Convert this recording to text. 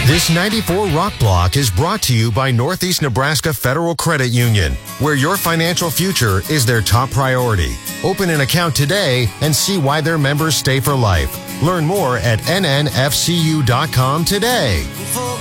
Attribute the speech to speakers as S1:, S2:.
S1: This 94 Rock Block is brought to you by Northeast Nebraska Federal Credit Union, where your financial future is their top priority. Open an account today and see why their members stay for life. Learn more at nnfcu.com today.